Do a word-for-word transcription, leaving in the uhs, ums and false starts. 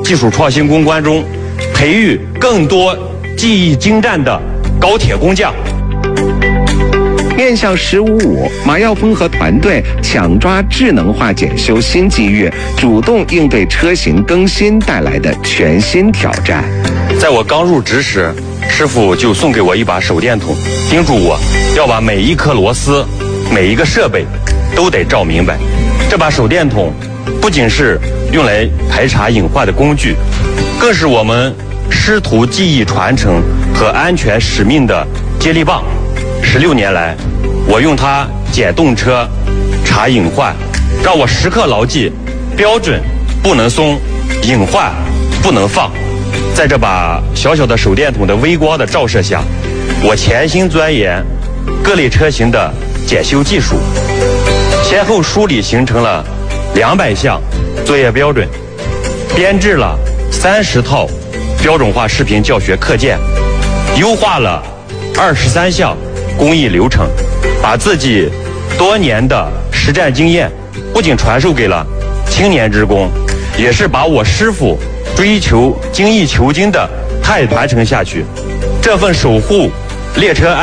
技术创新攻关中，培育更多技艺精湛的高铁工匠。 面向“十五五”，马耀峰和团队抢抓智能化检修新机遇，主动应对车型更新带来的全新挑战。 在我刚入职时，师傅就送给我一把手电筒，叮嘱我要把每一颗螺丝、每一个设备都得照明白。这把手电筒不仅是用来排查隐患的工具，更是我们师徒技艺传承和安全使命的接力棒。十六年来，我用它检动车、查隐患，让我时刻牢记标准不能松，隐患不能放。在这把小小的手电筒的微光的照射下，我潜心钻研各类车型的检修技术，先后梳理形成了两百项作业标准，编制了三十套标准化视频教学课件，优化了二十三项工艺流程，把自己多年的实战经验不仅传授给了青年职工，也是把我师傅追求精益求精的态度传承下去。这份守护列车安